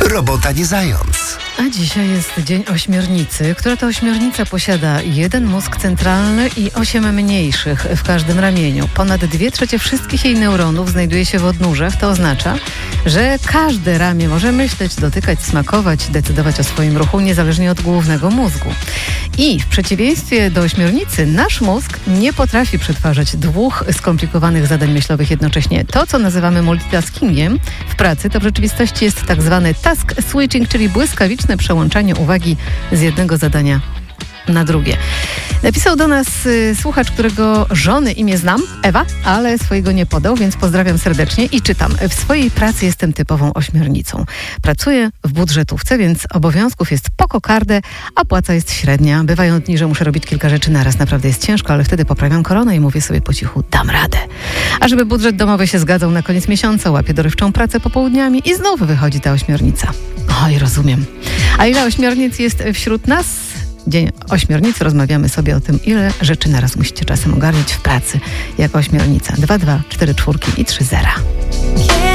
Robota nie zając. A dzisiaj jest Dzień Ośmiornicy, która to ośmiornica posiada jeden mózg centralny i 8 mniejszych w każdym ramieniu. Ponad 2/3 wszystkich jej neuronów znajduje się w odnóżach. To oznacza, że każde ramię może myśleć, dotykać, smakować, decydować o swoim ruchu, niezależnie od głównego mózgu. I w przeciwieństwie do ośmiornicy, nasz mózg nie potrafi przetwarzać dwóch skomplikowanych zadań myślowych jednocześnie. To, co nazywamy multitaskingiem w pracy, to w rzeczywistości jest tak zwany task switching, czyli błyskawiczne przełączanie uwagi z jednego zadania na drugie. Napisał do nas słuchacz, którego żony imię znam, Ewa, ale swojego nie podał, więc pozdrawiam serdecznie i czytam. W swojej pracy jestem typową ośmiornicą. Pracuję w budżetówce, więc obowiązków jest po kokardę, a płaca jest średnia. Bywają dni, że muszę robić kilka rzeczy naraz. Naprawdę jest ciężko, ale wtedy poprawiam koronę i mówię sobie po cichu, dam radę. A żeby budżet domowy się zgadzał na koniec miesiąca, łapię dorywczą pracę popołudniami i znów wychodzi ta ośmiornica. Oj, rozumiem. A ile ośmiornic jest wśród nas? Dzień Ośmiornicy. Rozmawiamy sobie o tym, ile rzeczy naraz musicie czasem ogarniać w pracy jako ośmiornica. 2, 2, 4, 4 i 3 zera.